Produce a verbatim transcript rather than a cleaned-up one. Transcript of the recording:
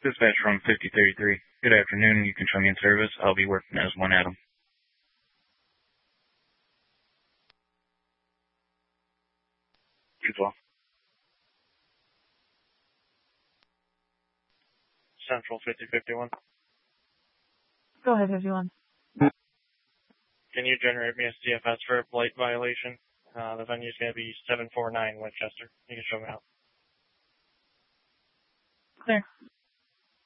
Dispatch from fifty thirty-three. Good afternoon. You can show me in service. I'll be working as one Adam. two twelve. Central fifty fifty-one. Go ahead, fifty-one. Can you generate me a C F S for a blight violation? Uh, the venue's going to be seven four nine Winchester. You can show me out. Clear.